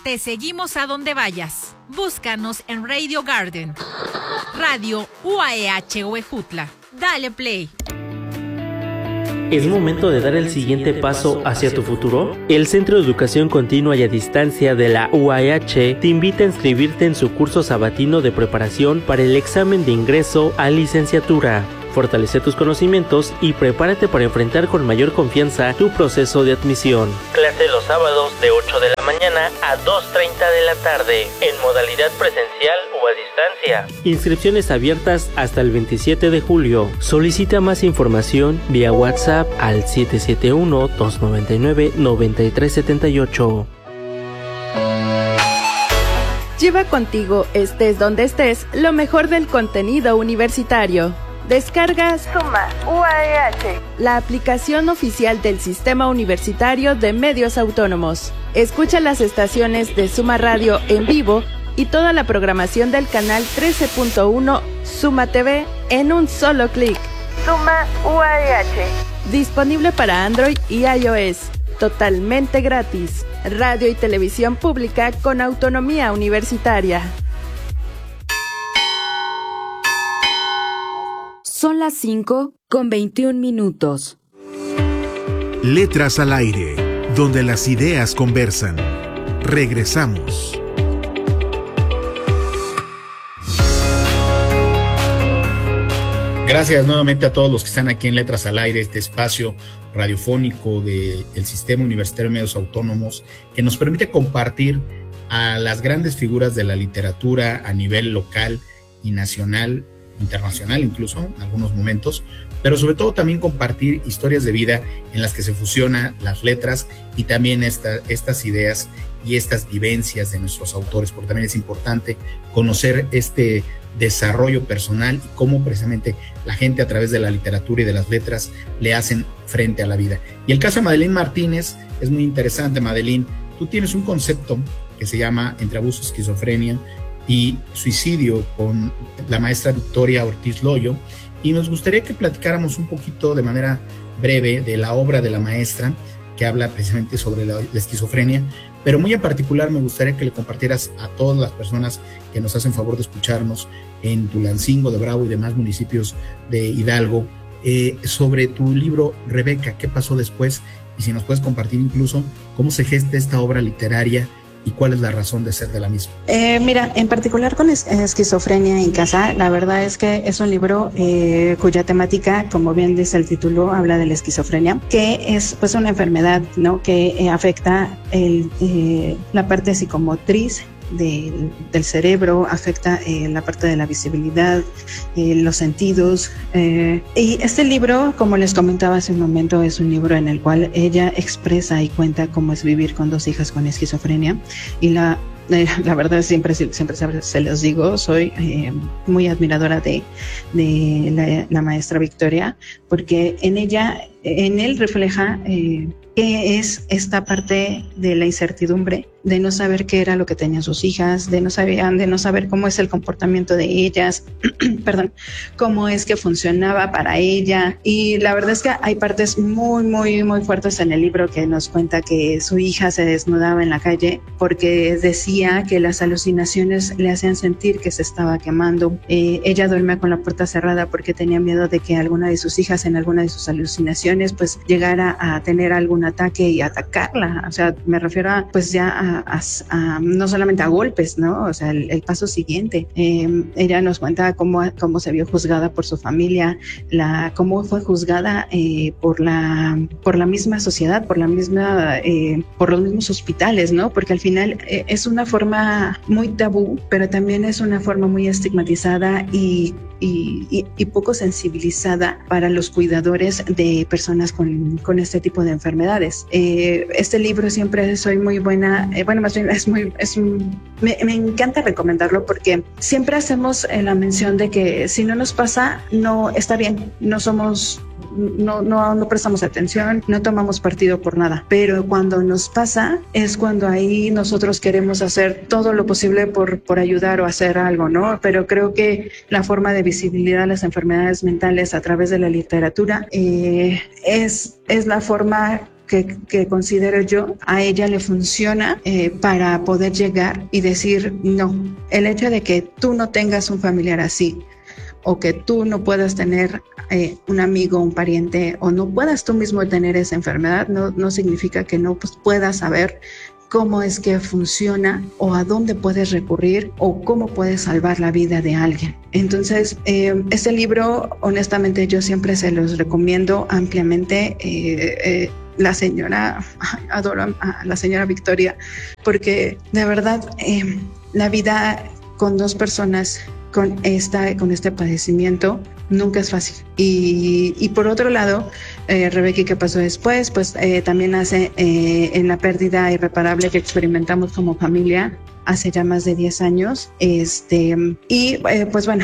Te seguimos a donde vayas. Búscanos en Radio Garden, Radio UAEH Huejutla. Dale play. ¿Es momento de dar el siguiente paso hacia tu futuro? El Centro de Educación Continua y a Distancia de la UAEH te invita a inscribirte en su curso sabatino de preparación para el examen de ingreso a licenciatura. Fortalece tus conocimientos y prepárate para enfrentar con mayor confianza tu proceso de admisión. Clase los sábados de 8 de la mañana a 2:30 de la tarde, en modalidad presencial o a distancia. Inscripciones abiertas hasta el 27 de julio. Solicita más información vía WhatsApp al 771-299-9378. Lleva contigo, estés donde estés, lo mejor del contenido universitario. Descargas Suma UAEH, la aplicación oficial del Sistema Universitario de Medios Autónomos. Escucha las estaciones de Suma Radio en vivo y toda la programación del canal 13.1 Suma TV en un solo clic. Suma UAEH. Disponible para Android y iOS. Totalmente gratis. Radio y televisión pública con autonomía universitaria. Son las 5:21. Letras al aire, donde las ideas conversan. Regresamos. Gracias nuevamente a todos los que están aquí en Letras al Aire, este espacio radiofónico del Sistema Universitario de Medios Autónomos, que nos permite compartir a las grandes figuras de la literatura a nivel local y nacional, internacional incluso en algunos momentos, pero sobre todo también compartir historias de vida en las que se fusionan las letras y también estas ideas y estas vivencias de nuestros autores, porque también es importante conocer este desarrollo personal y cómo precisamente la gente a través de la literatura y de las letras le hacen frente a la vida. Y el caso de Madeline Martínez es muy interesante. Madeline, tú tienes un concepto que se llama Entre abuso, esquizofrenia y suicidio con la maestra Victoria Ortiz Loyo, y nos gustaría que platicáramos un poquito de manera breve de la obra de la maestra que habla precisamente sobre la esquizofrenia, pero muy en particular me gustaría que le compartieras a todas las personas que nos hacen favor de escucharnos en Tulancingo, de Bravo y demás municipios de Hidalgo, sobre tu libro Rebeca, qué pasó después, y si nos puedes compartir incluso cómo se gesta esta obra literaria y cuál es la razón de ser de la misma. Mira, en particular con esquizofrenia en casa, la verdad es que es un libro cuya temática, como bien dice el título, habla de la esquizofrenia, que es pues una enfermedad, ¿no?, que afecta la parte psicomotriz del cerebro, afecta la parte de la visibilidad, los sentidos. Y este libro, como les comentaba hace un momento, es un libro en el cual ella expresa y cuenta cómo es vivir con 2 hijas con esquizofrenia. Y la verdad, siempre se los digo, soy muy admiradora de la maestra Victoria, porque en él refleja qué es esta parte de la incertidumbre, de no saber qué era lo que tenían sus hijas, de no saber cómo es el comportamiento de ellas, perdón, cómo es que funcionaba para ella. Y la verdad es que hay partes muy, muy, muy fuertes en el libro que nos cuenta que su hija se desnudaba en la calle porque decía que las alucinaciones le hacían sentir que se estaba quemando. Ella duerme con la puerta cerrada porque tenía miedo de que alguna de sus hijas en alguna de sus alucinaciones pues llegara a tener algún ataque y atacarla. O sea, me refiero a pues ya a no solamente a golpes, ¿no? O sea, el paso siguiente. Ella nos cuenta cómo se vio juzgada por su familia, cómo fue juzgada por la misma sociedad, por los mismos hospitales, ¿no? Porque al final es una forma muy tabú, pero también es una forma muy estigmatizada y poco sensibilizada para los cuidadores de personas con este tipo de enfermedades. Este libro siempre soy muy buena, más bien me encanta recomendarlo porque siempre hacemos la mención de que si no nos pasa, no está bien, no prestamos atención, no tomamos partido por nada, pero cuando nos pasa es cuando ahí nosotros queremos hacer todo lo posible por ayudar o hacer algo, ¿no? Pero creo que la forma de visibilidad de las enfermedades mentales a través de la literatura es la forma que considero yo a ella le funciona para poder llegar y decir no. El hecho de que tú no tengas un familiar así, o que tú no puedas tener un amigo, un pariente, o no puedas tú mismo tener esa enfermedad, no significa que no puedas saber cómo es que funciona o a dónde puedes recurrir o cómo puedes salvar la vida de alguien. Entonces, este libro, honestamente, yo siempre se los recomiendo ampliamente. La señora, adoro a la señora Victoria, porque de verdad la vida con dos personas con este padecimiento nunca es fácil. Y por otro lado, Rebeca, ¿qué pasó después? Pues también hace en la pérdida irreparable que experimentamos como familia hace ya más de 10 años. Pues bueno,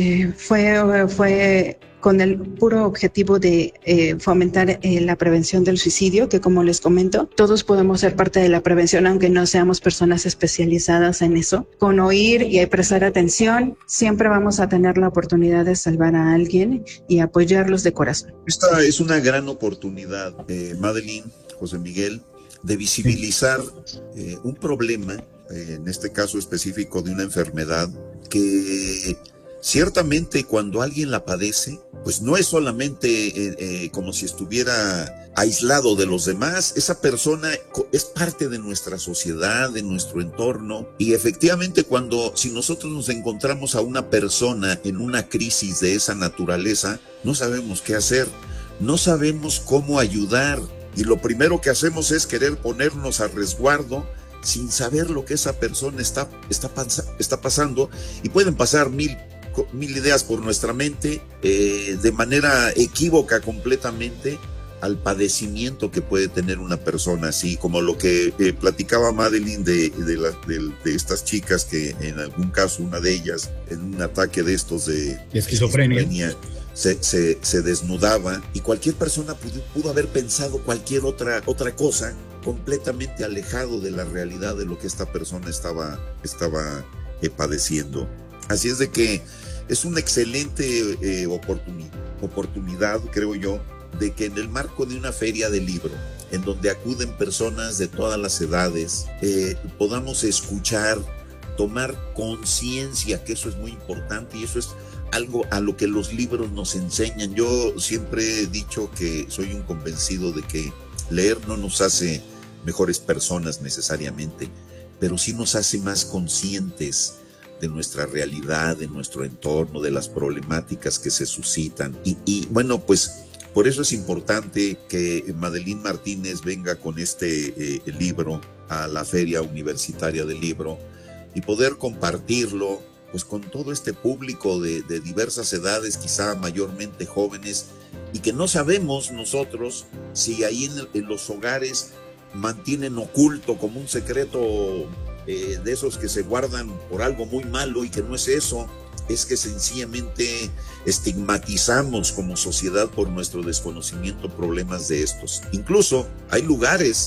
fue con el puro objetivo de fomentar la prevención del suicidio, que como les comento, todos podemos ser parte de la prevención, aunque no seamos personas especializadas en eso. Con oír y prestar atención, siempre vamos a tener la oportunidad de salvar a alguien y apoyarlos de corazón. Esta es una gran oportunidad, Madeline, José Miguel, de visibilizar un problema, en este caso específico de una enfermedad que ciertamente cuando alguien la padece, pues no es solamente como si estuviera aislado de los demás. Esa persona es parte de nuestra sociedad, de nuestro entorno, y efectivamente si nosotros nos encontramos a una persona en una crisis de esa naturaleza, no sabemos qué hacer, no sabemos cómo ayudar, y lo primero que hacemos es querer ponernos a resguardo sin saber lo que esa persona está pasando, y pueden pasar mil ideas por nuestra mente de manera equívoca completamente al padecimiento que puede tener una persona así, como lo que platicaba Madeline de estas chicas que en algún caso una de ellas en un ataque de estos de esquizofrenia se desnudaba, y cualquier persona pudo haber pensado cualquier otra cosa completamente alejado de la realidad de lo que esta persona estaba padeciendo. Así es de que es una excelente oportunidad, creo yo, de que en el marco de una feria de libro, en donde acuden personas de todas las edades, podamos escuchar, tomar conciencia, que eso es muy importante, y eso es algo a lo que los libros nos enseñan. Yo siempre he dicho que soy un convencido de que leer no nos hace mejores personas necesariamente, pero sí nos hace más conscientes de nuestra realidad, de nuestro entorno, de las problemáticas que se suscitan. Y bueno, pues por eso es importante que Madeline Martínez venga con este libro a la Feria Universitaria del Libro y poder compartirlo pues con todo este público de diversas edades, quizá mayormente jóvenes, y que no sabemos nosotros si ahí en los hogares mantienen oculto como un secreto de esos que se guardan por algo muy malo, y que no es eso, es que sencillamente estigmatizamos como sociedad por nuestro desconocimiento problemas de estos. Incluso hay lugares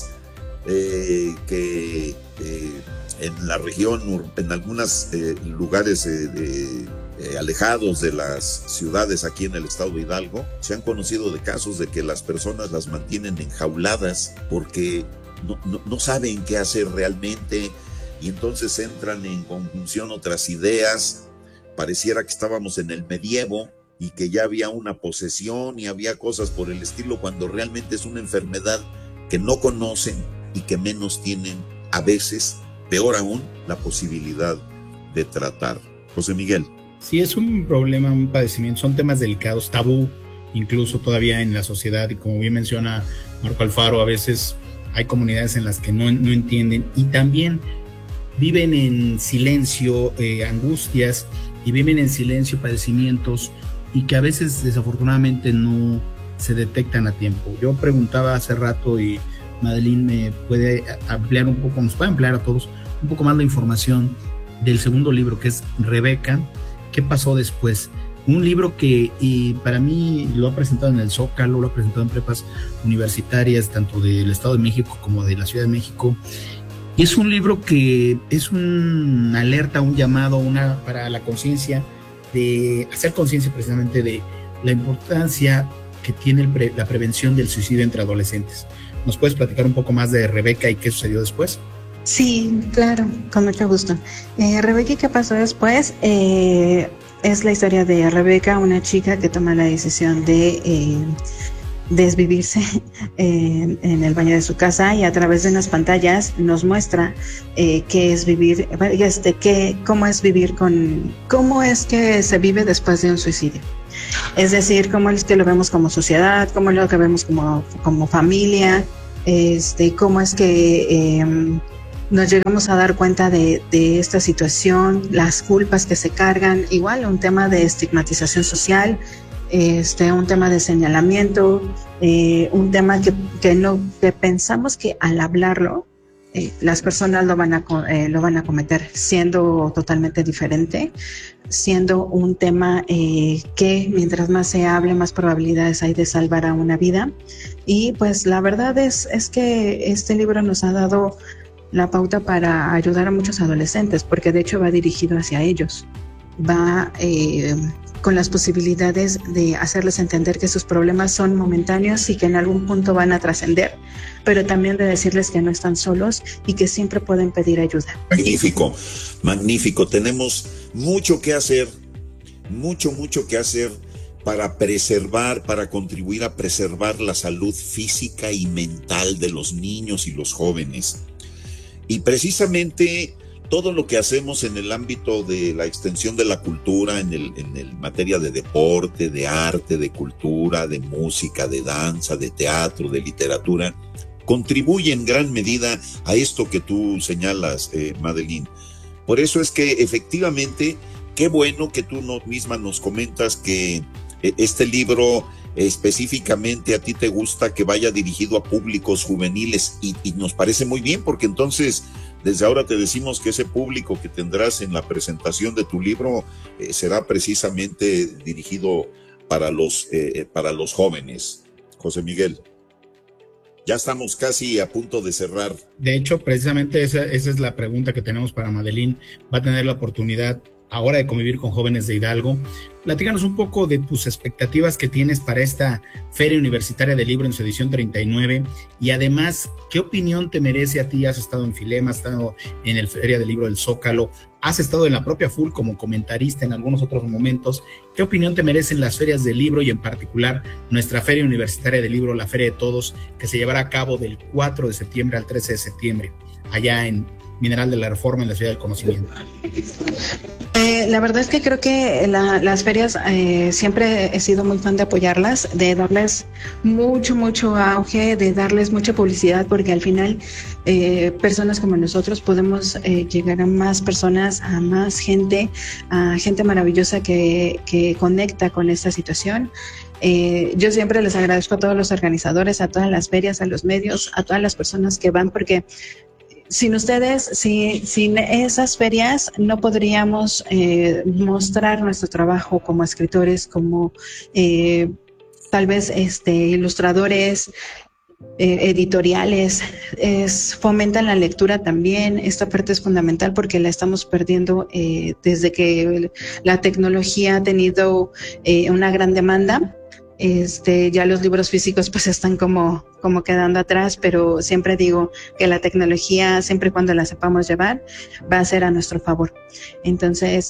que en la región, en algunos lugares alejados de las ciudades aquí en el estado de Hidalgo, se han conocido de casos de que las personas las mantienen enjauladas porque no saben qué hacer realmente, y entonces entran en conjunción otras ideas. Pareciera que estábamos en el medievo y que ya había una posesión y había cosas por el estilo, cuando realmente es una enfermedad que no conocen y que menos tienen, a veces, peor aún, la posibilidad de tratar. José Miguel. Sí, es un problema, un padecimiento, son temas delicados, tabú, incluso todavía en la sociedad, y como bien menciona Marco Alfaro, a veces hay comunidades en las que no entienden, y también viven en silencio angustias, y viven en silencio padecimientos, y que a veces desafortunadamente no se detectan a tiempo. Yo preguntaba hace rato, y Madeline me puede ampliar un poco, nos puede ampliar a todos un poco más la información del segundo libro, que es Rebeca, ¿qué pasó después? Un libro que para mí lo ha presentado en el Zócalo, lo ha presentado en prepas universitarias, tanto del Estado de México como de la Ciudad de México. Y es un libro que es una alerta, un llamado para la conciencia, de hacer conciencia precisamente de la importancia que tiene la prevención del suicidio entre adolescentes. ¿Nos puedes platicar un poco más de Rebeca y qué sucedió después? Sí, claro, con mucho gusto. Rebeca, ¿y qué pasó después? Es la historia de Rebeca, una chica que toma la decisión de desvivirse en el baño de su casa, y a través de unas pantallas nos muestra qué es vivir, cómo es que se vive después de un suicidio. Es decir, cómo es que lo vemos como sociedad, cómo es lo que vemos como familia, cómo es que nos llegamos a dar cuenta de esta situación, las culpas que se cargan, igual un tema de estigmatización social, un tema de señalamiento, un tema que pensamos que al hablarlo las personas lo van a cometer, siendo totalmente diferente, siendo un tema que mientras más se hable, más probabilidades hay de salvar a una vida. Y pues la verdad es que este libro nos ha dado la pauta para ayudar a muchos adolescentes, porque de hecho va dirigido hacia ellos, va con las posibilidades de hacerles entender que sus problemas son momentáneos y que en algún punto van a trascender, pero también de decirles que no están solos y que siempre pueden pedir ayuda. Magnífico, magnífico. Tenemos mucho que hacer, mucho que hacer para preservar, para contribuir a preservar la salud física y mental de los niños y los jóvenes. Y precisamente todo lo que hacemos en el ámbito de la extensión de la cultura, en el materia de deporte, de arte, de cultura, de música, de danza, de teatro, de literatura, contribuye en gran medida a esto que tú señalas, Madeline. Por eso es que efectivamente, qué bueno que tú misma nos comentas que este libro específicamente a ti te gusta que vaya dirigido a públicos juveniles, y nos parece muy bien, porque entonces desde ahora te decimos que ese público que tendrás en la presentación de tu libro será precisamente dirigido para los jóvenes. José Miguel, ya estamos casi a punto de cerrar. De hecho, precisamente esa es la pregunta que tenemos para Madeline. Va a tener la oportunidad ahora de convivir con jóvenes de Hidalgo. Platícanos un poco de tus expectativas que tienes para esta Feria Universitaria del Libro en su edición 39, y además, ¿qué opinión te merece a ti? Has estado en Filema, has estado en el Feria del Libro del Zócalo, has estado en la propia FUL como comentarista en algunos otros momentos. ¿Qué opinión te merecen las ferias del libro y en particular nuestra Feria Universitaria del Libro, la Feria de Todos, que se llevará a cabo del 4 de septiembre al 13 de septiembre, allá en Mineral de la Reforma, en la Ciudad del Conocimiento? La verdad es que creo que las ferias siempre he sido muy fan de apoyarlas, de darles mucho auge, de darles mucha publicidad, porque al final personas como nosotros podemos llegar a más personas, a más gente, a gente maravillosa que conecta con esta situación. Yo siempre les agradezco a todos los organizadores, a todas las ferias, a los medios, a todas las personas que van, porque sin ustedes, sin esas ferias, no podríamos mostrar nuestro trabajo como escritores, como tal vez ilustradores, editoriales. Fomentan la lectura también. Esta parte es fundamental porque la estamos perdiendo desde que la tecnología ha tenido una gran demanda. Ya los libros físicos pues están como quedando atrás, pero siempre digo que la tecnología, siempre y cuando la sepamos llevar, va a ser a nuestro favor. Entonces,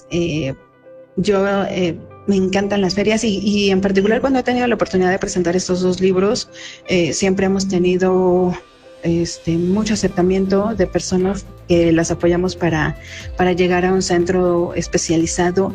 me encantan las ferias y en particular cuando he tenido la oportunidad de presentar estos dos libros, siempre hemos tenido mucho acercamiento de personas que las apoyamos para llegar a un centro especializado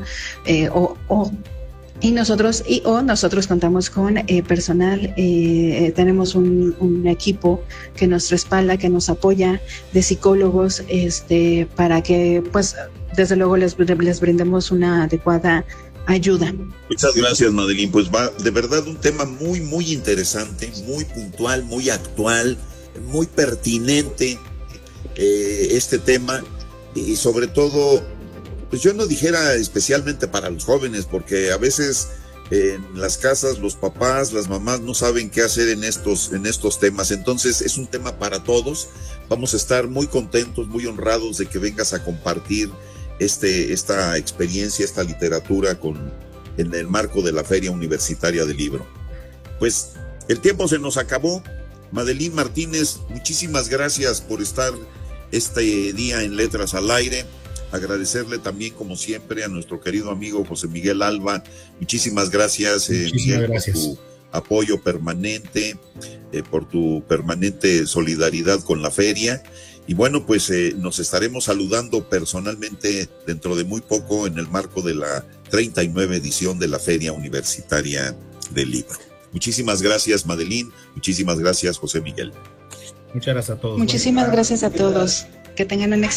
y nosotros contamos con personal, tenemos un equipo que nos respalda, que nos apoya, de psicólogos, para que pues desde luego les brindemos una adecuada ayuda. Muchas gracias, Madeline. Pues va de verdad un tema muy interesante, muy puntual, muy actual, muy pertinente este tema, y sobre todo, pues yo no dijera especialmente para los jóvenes, porque a veces en las casas los papás, las mamás no saben qué hacer en estos temas. Entonces es un tema para todos. Vamos a estar muy contentos, muy honrados de que vengas a compartir esta experiencia, esta literatura en el marco de la Feria Universitaria del Libro. Pues el tiempo se nos acabó. Madeline Martínez, muchísimas gracias por estar este día en Letras al Aire. Agradecerle también, como siempre, a nuestro querido amigo José Miguel Alba. Muchísimas gracias, Miguel, por tu apoyo permanente, por tu permanente solidaridad con la feria. Y bueno, pues nos estaremos saludando personalmente dentro de muy poco en el marco de la 39 edición de la Feria Universitaria del Libro. Muchísimas gracias, Madeline. Muchísimas gracias, José Miguel. Muchas gracias a todos. Muchísimas gracias a todos. Que tengan un excelente